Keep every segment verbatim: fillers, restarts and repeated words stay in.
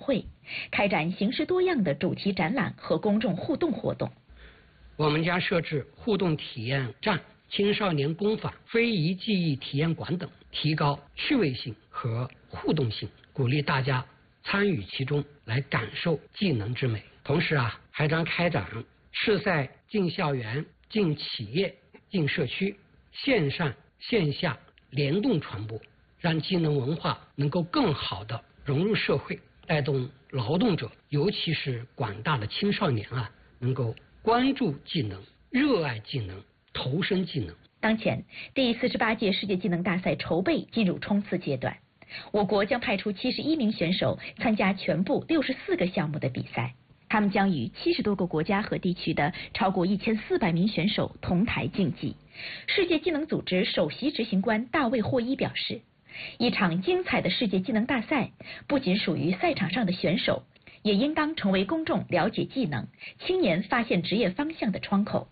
会，开展形式多样的主题展览和公众互动活动。 我们将设置互动体验站、青少年工坊、非遗技艺体验馆等，提高趣味性和互动性，鼓励大家参与其中，来感受技能之美。同时啊，还将开展市赛进校园、进企业、进社区，线上线下联动传播，让技能文化能够更好地融入社会，带动劳动者，尤其是广大的青少年啊，能够关注技能、热爱技能、投身技能。 当前，第四十八届世界技能大赛筹备进入冲刺阶段，我国将派出七十一名选手参加全部六十四个项目的比赛，他们将与七十多个国家和地区的超过一千四百名选手同台竞技。世界技能组织首席执行官大卫霍伊表示，一场精彩的世界技能大赛不仅属于赛场上的选手，也应当成为公众了解技能、青年发现职业方向的窗口。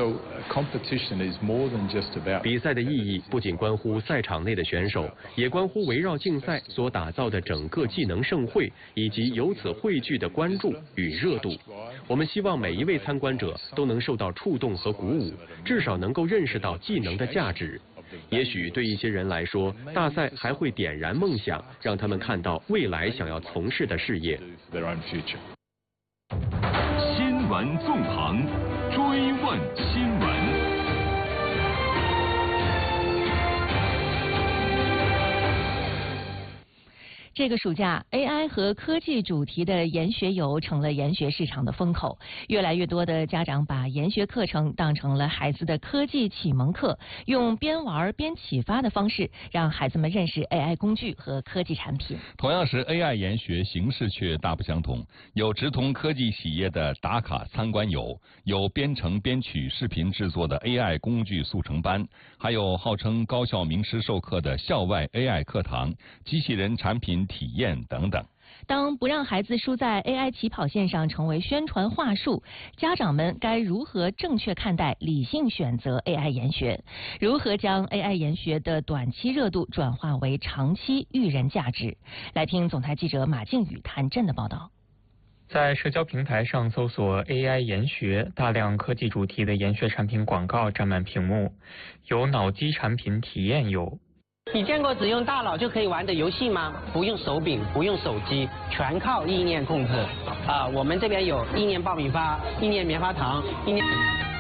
比赛的意义不仅关乎赛场内的选手，也关乎围绕竞赛所打造的整个技能盛会以及由此汇聚的关注与热度。我们希望每一位参观者都能受到触动和鼓舞，至少能够认识到技能的价值。也许对一些人来说，大赛还会点燃梦想，让他们看到未来想要从事的事业。 新闻纵横，追问新闻。 这个暑假 ，A I 和科技主题的研学游成了研学市场的风口。越来越多的家长把研学课程当成了孩子的科技启蒙课，用边玩边启发的方式，让孩子们认识 A I 工具和科技产品。 同样是 A I 研学，形式却大不相同。有直通科技企业的打卡参观游，有编程编曲视频制作的 A I 工具速成班，还有号称高校名师授课的校外 A I 课堂、机器人产品体验等等。 当不让孩子输在 A I 起跑线上成为宣传话术，家长们该如何正确看待、理性选择 A I 研学？如何将 A I 研学的短期热度转化为长期育人价值？来听总台记者马靖宇、谭震的报道。 在社交平台上搜索 A I 研学，大量科技主题的研学产品广告占满屏幕，有脑机产品体验游。 你见过只用大脑就可以玩的游戏吗？不用手柄，不用手机，全靠意念控制。啊，我们这边有意念爆米花、意念棉花糖、意念。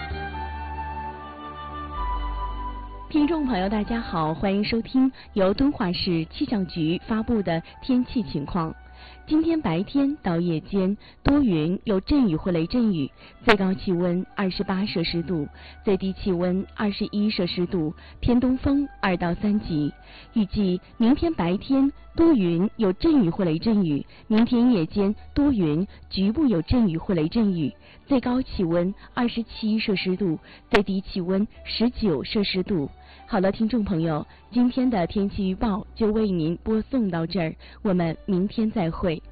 听众朋友，大家好，欢迎收听由敦化市气象局发布的天气情况。今天白天到夜间多云，有阵雨或雷阵雨，最高气温二十八摄氏度，最低气温二十一摄氏度，偏东风二到三级。预计明天白天多云，有阵雨或雷阵雨，明天夜间多云，局部有阵雨或雷阵雨，最高气温二十七摄氏度，最低气温十九摄氏度。好了，听众朋友，今天的天气预报就为您播送到这儿，我们明天再会。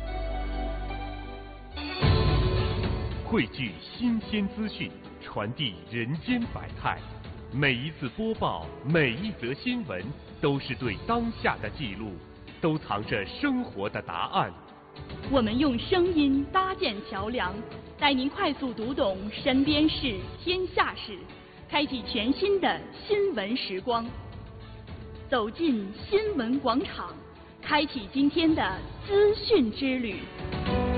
汇聚新鲜资讯，传递人间百态。每一次播报，每一则新闻，都是对当下的记录，都藏着生活的答案。 我们用声音搭建桥梁，带您快速读懂身边事、天下事。开启全新的新闻时光，走进新闻广场，开启今天的资讯之旅。